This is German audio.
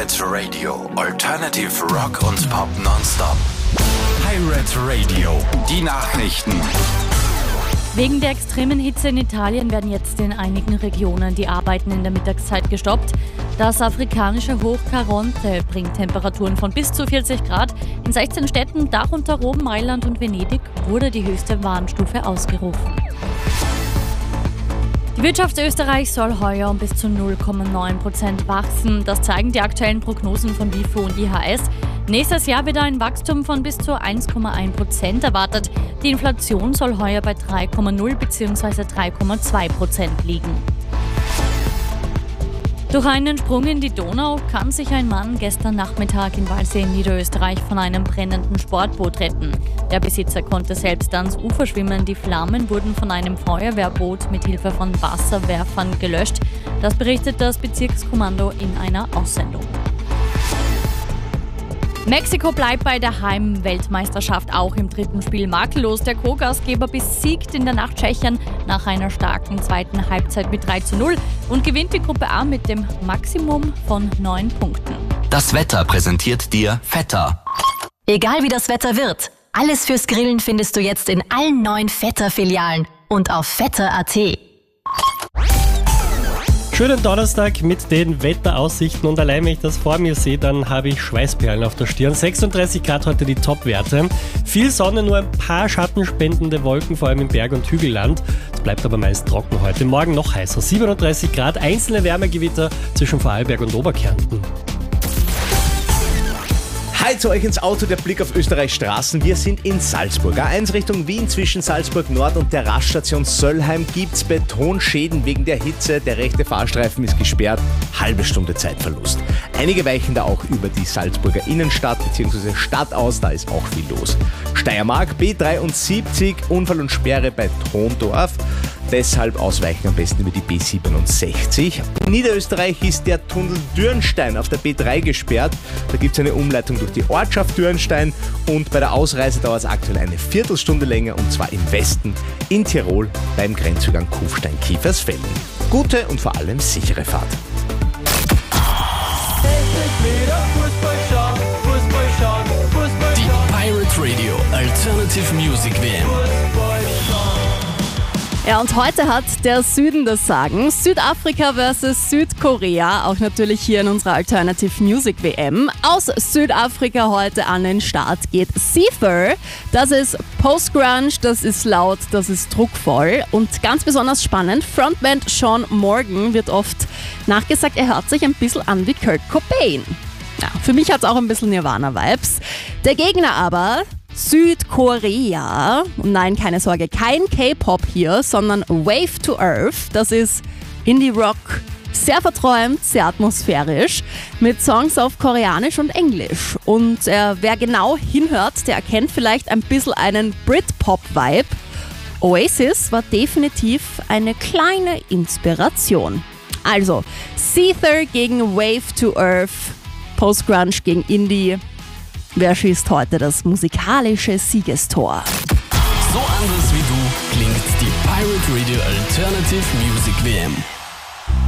Pirate Radio, Alternative Rock und Pop nonstop. Pirate Radio, die Nachrichten. Wegen der extremen Hitze in Italien werden jetzt in einigen Regionen die Arbeiten in der Mittagszeit gestoppt. Das afrikanische Hoch Caronte bringt Temperaturen von bis zu 40 Grad. In 16 Städten, darunter Rom, Mailand und Venedig, wurde die höchste Warnstufe ausgerufen. Die Wirtschaft Österreichs soll heuer um bis zu 0,9% wachsen. Das zeigen die aktuellen Prognosen von WIFO und IHS. Nächstes Jahr wird ein Wachstum von bis zu 1,1% erwartet. Die Inflation soll heuer bei 3,0 bzw. 3,2% liegen. Durch einen Sprung in die Donau kann sich ein Mann gestern Nachmittag in Walsee in Niederösterreich von einem brennenden Sportboot retten. Der Besitzer konnte selbst ans Ufer schwimmen. Die Flammen wurden von einem Feuerwehrboot mit Hilfe von Wasserwerfern gelöscht. Das berichtet das Bezirkskommando in einer Aussendung. Mexiko bleibt bei der Heimweltmeisterschaft auch im dritten Spiel makellos. Der Co-Gastgeber besiegt in der Nacht Tschechien nach einer starken zweiten Halbzeit mit 3:0 und gewinnt die Gruppe A mit dem Maximum von 9 Punkten. Das Wetter präsentiert dir Vetter. Egal wie das Wetter wird, alles fürs Grillen findest du jetzt in allen 9 Vetter-Filialen und auf vetter.at. Schönen Donnerstag mit den Wetteraussichten und allein wenn ich das vor mir sehe, dann habe ich Schweißperlen auf der Stirn. 36 Grad heute die Top-Werte. Viel Sonne, nur ein paar schattenspendende Wolken, vor allem im Berg- und Hügelland. Es bleibt aber meist trocken heute. Morgen noch heißer, 37 Grad, einzelne Wärmegewitter zwischen Vorarlberg und Oberkärnten. Hi zu euch ins Auto, der Blick auf Österreichs Straßen. Wir sind in Salzburg. A1 Richtung Wien zwischen Salzburg Nord und der Raststation Söllheim gibt's Betonschäden wegen der Hitze. Der rechte Fahrstreifen ist gesperrt. Halbe Stunde Zeitverlust. Einige weichen da auch über die Salzburger Innenstadt bzw. Stadt aus. Da ist auch viel los. Steiermark, B73, Unfall und Sperre bei Thondorf. Deshalb ausweichen am besten über die B67. In Niederösterreich ist der Tunnel Dürnstein auf der B3 gesperrt. Da gibt es eine Umleitung durch die Ortschaft Dürnstein und bei der Ausreise dauert es aktuell eine Viertelstunde länger und zwar im Westen in Tirol beim Grenzübergang Kufstein-Kiefersfelden. Gute und vor allem sichere Fahrt. Die Pirate Radio Alternative Music WM. Ja, und heute hat der Süden das Sagen. Südafrika versus Südkorea, auch natürlich hier in unserer Alternative Music WM. Aus Südafrika heute an den Start geht Seether. Das ist Post-Grunge, das ist laut, das ist druckvoll und ganz besonders spannend. Frontman Sean Morgan wird oft nachgesagt, er hört sich ein bisschen an wie Kurt Cobain. Ja, für mich hat es auch ein bisschen Nirvana-Vibes. Der Gegner aber Südkorea. Und nein, keine Sorge, kein K-Pop hier, sondern Wave to Earth. Das ist Indie-Rock, sehr verträumt, sehr atmosphärisch, mit Songs auf Koreanisch und Englisch. Und wer genau hinhört, der erkennt vielleicht ein bisschen einen Britpop-Vibe. Oasis war definitiv eine kleine Inspiration. Also, Seether gegen Wave to Earth, Post-Grunge gegen Indie. Wer schießt heute das musikalische Siegestor? So anders wie du klingt die Pirate Radio Alternative Music WM.